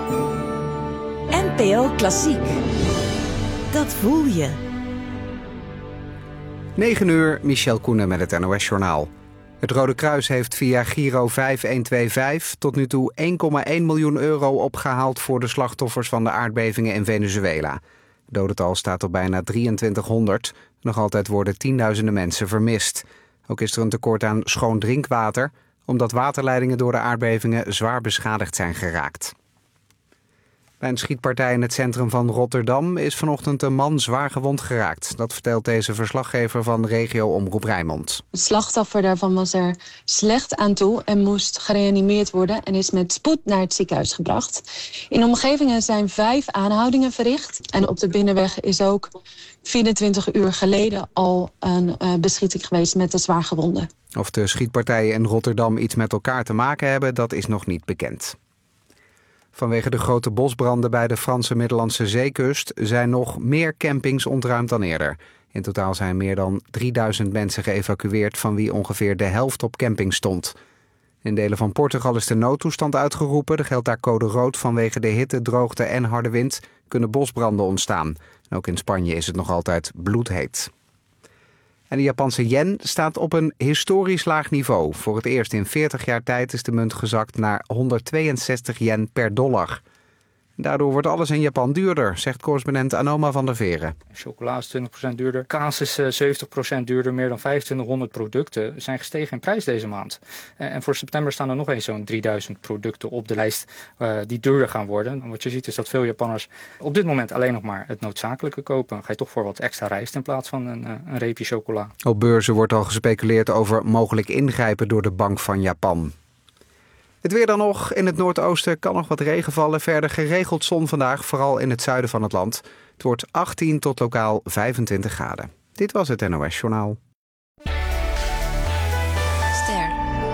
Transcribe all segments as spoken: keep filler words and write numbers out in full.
N P O Klassiek. Dat voel je. negen uur, Michel Koenen met het N O S-journaal. Het Rode Kruis heeft via Giro vijf een twee vijf tot nu toe één komma één miljoen euro opgehaald voor de slachtoffers van de aardbevingen in Venezuela. Het dodental staat op bijna drieëntwintighonderd. Nog altijd worden tienduizenden mensen vermist. Ook is er een tekort aan schoon drinkwater, omdat waterleidingen door de aardbevingen zwaar beschadigd zijn geraakt. Bij een schietpartij in het centrum van Rotterdam is vanochtend een man zwaar gewond geraakt. Dat vertelt deze verslaggever van Regio Omroep Rijnmond. Het slachtoffer daarvan was er slecht aan toe en moest gereanimeerd worden en is met spoed naar het ziekenhuis gebracht. In de omgevingen zijn vijf aanhoudingen verricht en op de binnenweg is ook vierentwintig uur geleden al een uh, beschieting geweest met de zwaargewonden. Of de schietpartijen in Rotterdam iets met elkaar te maken hebben, dat is nog niet bekend. Vanwege de grote bosbranden bij de Franse Middellandse Zeekust zijn nog meer campings ontruimd dan eerder. In totaal zijn meer dan drieduizend mensen geëvacueerd, van wie ongeveer de helft op camping stond. In delen van Portugal is de noodtoestand uitgeroepen. Er geldt daar code rood vanwege de hitte, droogte en harde wind kunnen bosbranden ontstaan. En ook in Spanje is het nog altijd bloedheet. En de Japanse yen staat op een historisch laag niveau. Voor het eerst in veertig jaar tijd is de munt gezakt naar honderdtweeënzestig yen per dollar. Daardoor wordt alles in Japan duurder, zegt correspondent Anoma van der Veren. Chocola is twintig procent duurder, kaas is uh, zeventig procent duurder. Meer dan vijfentwintighonderd producten zijn gestegen in prijs deze maand. Uh, en voor september staan er nog eens zo'n drieduizend producten op de lijst uh, die duurder gaan worden. En wat je ziet is dat veel Japanners op dit moment alleen nog maar het noodzakelijke kopen. Ga je toch voor wat extra rijst in plaats van een, uh, een reepje chocola. Op beurzen wordt al gespeculeerd over mogelijk ingrijpen door de Bank van Japan. Het weer dan nog. In het noordoosten kan nog wat regen vallen. Verder geregeld zon vandaag, vooral in het zuiden van het land. Het wordt achttien tot lokaal vijfentwintig graden. Dit was het N O S-journaal. Ster.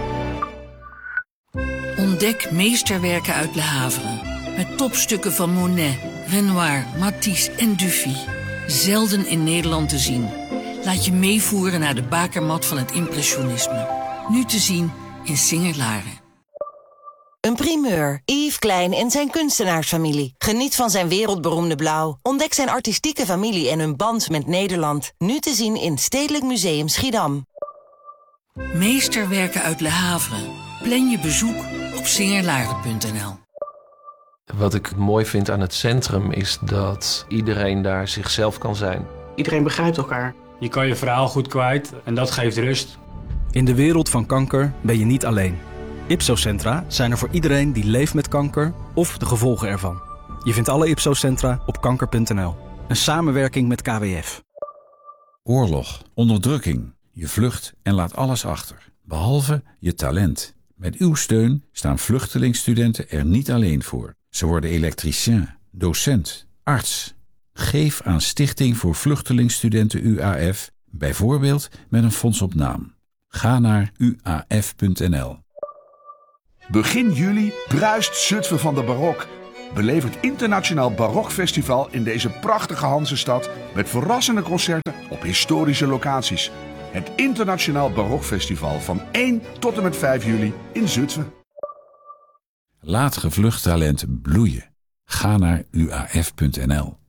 Ontdek meesterwerken uit Le Havre. Met topstukken van Monet, Renoir, Matisse en Dufy. Zelden in Nederland te zien. Laat je meevoeren naar de bakermat van het impressionisme. Nu te zien in Singer-Laren. Een primeur. Yves Klein en zijn kunstenaarsfamilie. Geniet van zijn wereldberoemde blauw. Ontdek zijn artistieke familie en hun band met Nederland. Nu te zien in Stedelijk Museum Schiedam. Meesterwerken uit Le Havre. Plan je bezoek op singerlaren punt n l. Wat ik mooi vind aan het centrum is dat iedereen daar zichzelf kan zijn. Iedereen begrijpt elkaar. Je kan je verhaal goed kwijt en dat geeft rust. In de wereld van kanker ben je niet alleen. Ipso-centra zijn er voor iedereen die leeft met kanker of de gevolgen ervan. Je vindt alle Ipso-centra op kanker punt n l. Een samenwerking met K W F. Oorlog, onderdrukking. Je vlucht en laat alles achter, behalve je talent. Met uw steun staan vluchtelingsstudenten er niet alleen voor. Ze worden elektricien, docent, arts. Geef aan Stichting voor Vluchtelingsstudenten U A F, bijvoorbeeld met een fonds op naam. Ga naar u a f punt n l. Begin juli bruist Zutphen van de barok. Beleef het Internationaal Barokfestival in deze prachtige Hansestad met verrassende concerten op historische locaties. Het Internationaal Barokfestival van één tot en met vijf juli in Zutphen. Laat gevlucht talent bloeien. Ga naar u a f punt n l.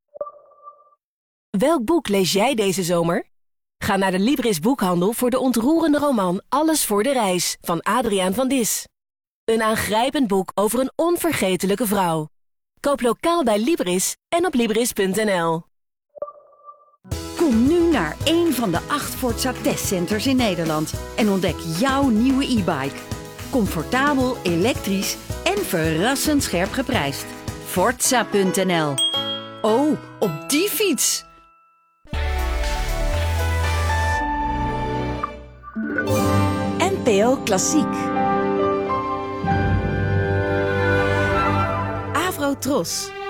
Welk boek lees jij deze zomer? Ga naar de Libris boekhandel voor de ontroerende roman Alles voor de reis van Adriaan van Dis. Een aangrijpend boek over een onvergetelijke vrouw. Koop lokaal bij Libris en op libris punt n l. Kom nu naar een van de acht Forza testcenters in Nederland en ontdek jouw nieuwe e-bike. Comfortabel, elektrisch en verrassend scherp geprijsd. Forza punt n l. Oh, op die fiets! N P O Klassiek. Avro Tros.